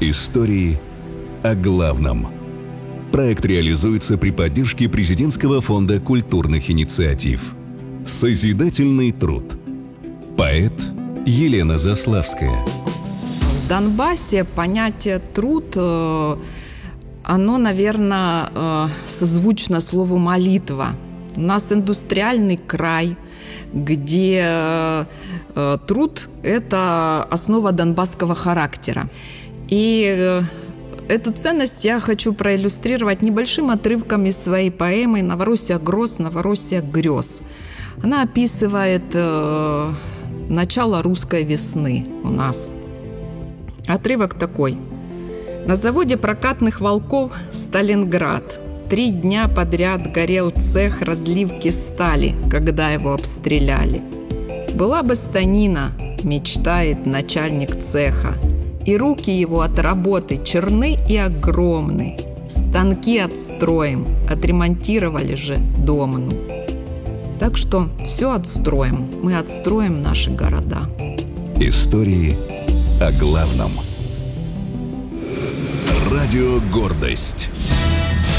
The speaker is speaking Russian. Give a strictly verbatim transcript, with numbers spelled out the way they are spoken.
Истории о главном. Проект реализуется при поддержке Президентского фонда культурных инициатив. Созидательный труд. Поэт Елена Заславская. В Донбассе понятие «труд», оно, наверное, созвучно слову «молитва». У нас индустриальный край, где труд – это основа донбасского характера. И эту ценность я хочу проиллюстрировать небольшим отрывком из своей поэмы «Новороссия гроз, Новороссия грез». Она описывает э, начало русской весны у нас. Отрывок такой. На заводе прокатных волков «Сталинград» три дня подряд горел цех разливки стали, когда его обстреляли. Была бы станина, мечтает начальник цеха, и руки его от работы черны и огромны. Станки отстроим, отремонтировали же Домну. Так что все отстроим, мы отстроим наши города. Истории о главном. Радио «Гордость».